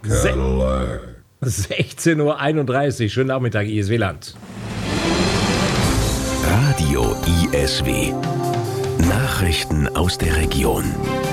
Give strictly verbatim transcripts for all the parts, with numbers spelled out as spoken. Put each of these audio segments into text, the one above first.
Se- sechzehn Uhr einunddreißig, schönen Nachmittag, I S W-Land. Radio I S W. Nachrichten aus der Region.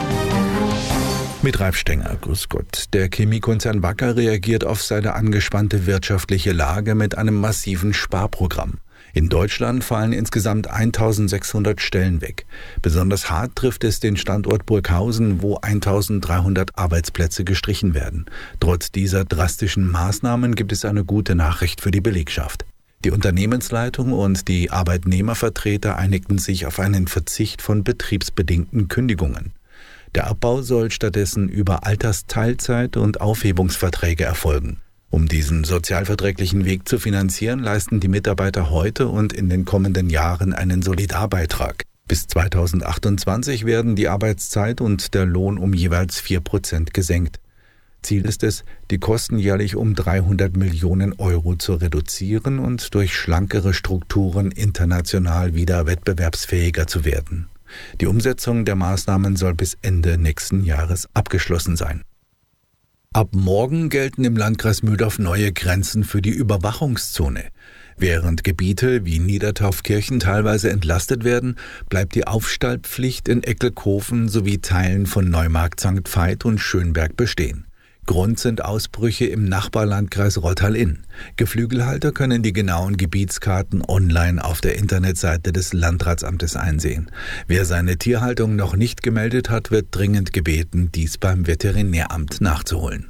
Mit Ralf Stenger, grüß Gott. Der Chemiekonzern Wacker reagiert auf seine angespannte wirtschaftliche Lage mit einem massiven Sparprogramm. In Deutschland fallen insgesamt eintausendsechshundert Stellen weg. Besonders hart trifft es den Standort Burghausen, wo eintausenddreihundert Arbeitsplätze gestrichen werden. Trotz dieser drastischen Maßnahmen gibt es eine gute Nachricht für die Belegschaft. Die Unternehmensleitung und die Arbeitnehmervertreter einigten sich auf einen Verzicht von betriebsbedingten Kündigungen. Der Abbau soll stattdessen über Altersteilzeit und Aufhebungsverträge erfolgen. Um diesen sozialverträglichen Weg zu finanzieren, leisten die Mitarbeiter heute und in den kommenden Jahren einen Solidarbeitrag. Bis zweitausendachtundzwanzig werden die Arbeitszeit und der Lohn um jeweils vier Prozent gesenkt. Ziel ist es, die Kosten jährlich um dreihundert Millionen Euro zu reduzieren und durch schlankere Strukturen international wieder wettbewerbsfähiger zu werden. Die Umsetzung der Maßnahmen soll bis Ende nächsten Jahres abgeschlossen sein. Ab morgen gelten im Landkreis Mühldorf neue Grenzen für die Überwachungszone. Während Gebiete wie Niedertaufkirchen teilweise entlastet werden, bleibt die Aufstallpflicht in Eckelkofen sowie Teilen von Neumarkt, Sankt Veit und Schönberg bestehen. Grund sind Ausbrüche im Nachbarlandkreis Rottal-Inn. Geflügelhalter können die genauen Gebietskarten online auf der Internetseite des Landratsamtes einsehen. Wer seine Tierhaltung noch nicht gemeldet hat, wird dringend gebeten, dies beim Veterinäramt nachzuholen.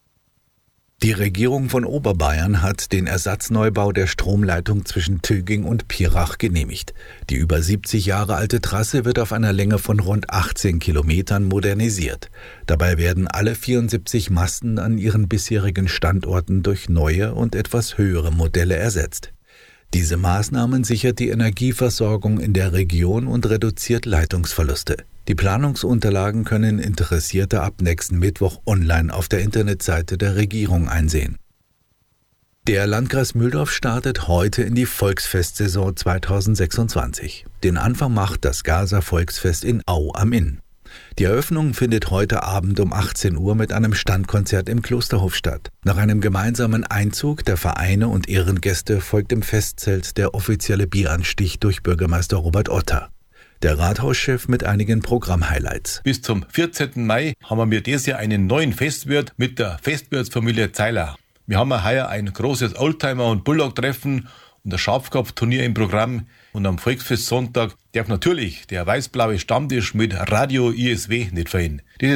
Die Regierung von Oberbayern hat den Ersatzneubau der Stromleitung zwischen Töging und Pirach genehmigt. Die über siebzig Jahre alte Trasse wird auf einer Länge von rund achtzehn Kilometern modernisiert. Dabei werden alle vierundsiebzig Masten an ihren bisherigen Standorten durch neue und etwas höhere Modelle ersetzt. Diese Maßnahmen sichert die Energieversorgung in der Region und reduziert Leitungsverluste. Die Planungsunterlagen können Interessierte ab nächsten Mittwoch online auf der Internetseite der Regierung einsehen. Der Landkreis Mühldorf startet heute in die Volksfestsaison zweitausendsechsundzwanzig. Den Anfang macht das Gaser Volksfest in Au am Inn. Die Eröffnung findet heute Abend um achtzehn Uhr mit einem Standkonzert im Klosterhof statt. Nach einem gemeinsamen Einzug der Vereine und Ehrengäste folgt im Festzelt der offizielle Bieranstich durch Bürgermeister Robert Otter. Der Rathauschef mit einigen Programmhighlights. Bis zum vierzehnten Mai haben wir dieses Jahr einen neuen Festwirt mit der Festwirtsfamilie Zeiler. Wir haben heuer ein großes Oldtimer- und Bulldog-Treffen und ein Schafkopfturnier im Programm. Und am Volksfestsonntag darf natürlich der weiß-blaue Stammtisch mit Radio I S W nicht fehlen.